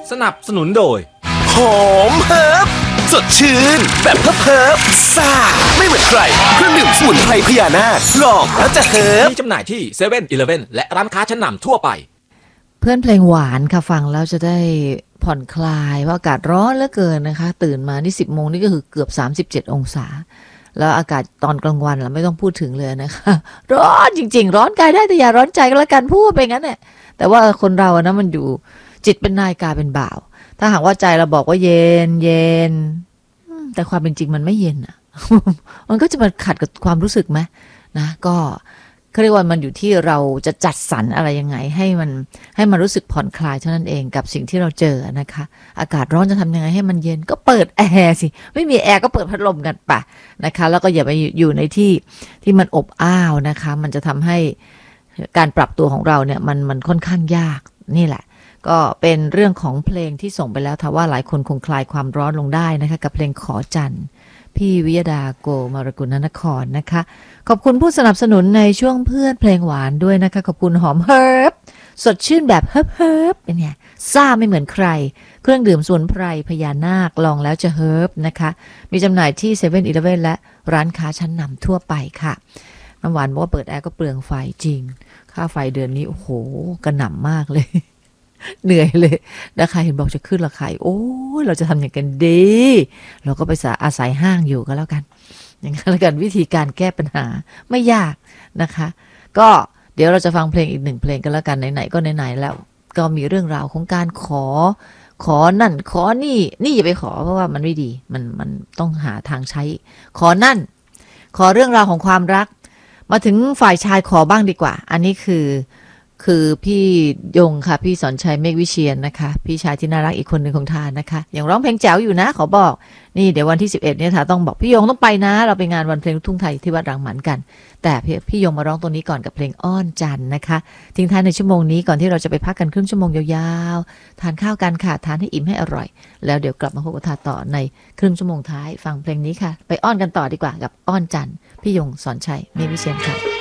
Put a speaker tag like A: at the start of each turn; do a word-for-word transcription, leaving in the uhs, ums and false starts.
A: สนับสนุนโดย
B: หอมเฮิร์บสดชื่นแบบเฮิร์บเฮิร์บซ่าไม่เหมือนใครเครื่องดื่มสมุนไพรพญานาคลองแล้วจะเฮิร์บ
A: มีจำหน่ายที่เซเว่นอีเลฟเว่นและร้านค้าชั้นนำทั่วไป
C: เพื่อนเพลงหวานค่ะฟังแล้วจะได้ผ่อนคลายว่าอากาศร้อนเหลือเกินนะคะตื่นมานี่สิบโมงนี่ก็คือเกือบสามสิบเจ็ดองศาแล้วอากาศตอนกลางวันเราไม่ต้องพูดถึงเลยนะคะร้อนจริงๆร้อนกายได้แต่อย่าร้อนใจก็แล้วกันพูดไปงั้นเนี่ยแต่ว่าคนเราอะนะมันอยู่จิตเป็นนายกายเป็นบ่าวถ้าหากว่าใจเราบอกว่าเย็นเย็นแต่ความเป็นจริงมันไม่เย็นอ่ะ มันก็จะมาขัดกับความรู้สึกไหมนะก็เขาเรียกว่ามันอยู่ที่เราจะจัดสรรอะไรยังไงให้มันให้มันรู้สึกผ่อนคลายเท่านั้นเองกับสิ่งที่เราเจอนะคะอากาศร้อนจะทำยังไงให้มันเย็นก็เปิดแอร์สิไม่มีแอร์ก็เปิดพัดลมกันปะนะคะแล้วก็อย่าไปอยู่ในที่ที่มันอบอ้าวนะคะมันจะทำให้การปรับตัวของเราเนี่ยมันมันค่อนข้างยากนี่แหละก็เป็นเรื่องของเพลงที่ส่งไปแล้วถ้าว่าหลายคนคงคลายความร้อนลงได้นะคะกับเพลงขอจันทร์พี่วิยดาโกมารกุลนครนะคะขอบคุณผู้สนับสนุนในช่วงเพื่อนเพลงหวานด้วยนะคะขอบคุณหอมเฮิร์บสดชื่นแบบเฮิร์บเฮิร์บเป็นไงซ่าไม่เหมือนใครเครื่องดื่มสมุนไพรพญานาคลองแล้วจะเฮิร์บนะคะมีจำหน่ายที่เซเว่นอีเลฟเว่นและร้านค้าชั้นนำทั่วไปค่ะน้ำหวานบอกว่าเปิดแอร์ก็เปลืองไฟจริงค่าไฟเดือนนี้โอ้โหกระหน่ำมากเลยเหนื่อยเลยนะคะเห็นบอกจะขึ้นราคาโอ้ยเราจะทำอย่างกันดีเราก็ไปอาศัยห้างอยู่ก็แล้วกันอย่างนั้นแล้วกันวิธีการแก้ปัญหาไม่ยากนะคะก็เดี๋ยวเราจะฟังเพลงอีกหนึ่งเพลงกันแล้วกันไหนๆก็ไหนๆแล้วก็มีเรื่องราวของการขอขอนั่นขอนี่นี่อย่าไปขอเพราะว่ามันไม่ดีมันมันต้องหาทางใช้ขอนั่นขอเรื่องราวของความรักมาถึงฝ่ายชายขอบ้างดีกว่าอันนี้คือคือพี่ยงค่ะพี่สอนชัยเมฆวิเชียร นะคะพี่ชายที่น่ารักอีกคนหนึ่งของทานนะคะยังร้องเพลงแจ๋วอยู่นะขอบอกนี่เดี๋ยววันที่สิบเอ็ดเนี่ยค่ะต้องบอกพี่ยงต้องไปนะเราไปงานวันเพลงลูกทุ่งไทยที่วัดรังหมันกันแต่พี่พี่ยงมาร้องตรงนี้ก่อนกับเพลงอ้อนจันนะคะทิ้งท้ายในชั่วโมงนี้ก่อนที่เราจะไปพักกันครึ่งชั่วโมงยาวๆทานข้าวกันค่ะทานให้อิ่มให้อร่อยแล้วเดี๋ยวกลับมาพบกับทาต่อในครึ่งชั่วโมงท้ายฟังเพลงนี้ค่ะไปอ้อนกันต่อดีกว่ากับอ้อนจันพี่ยงสอนชัยเมฆวิเชียรค่ะ